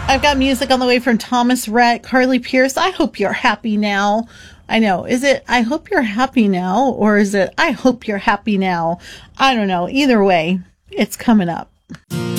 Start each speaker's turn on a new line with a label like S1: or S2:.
S1: I've got music on the way from Thomas Rhett, Carly Pierce. I hope you're happy now. I know. Is it I hope you're happy now, or is it I hope you're happy now? I don't know. Either way, it's coming up.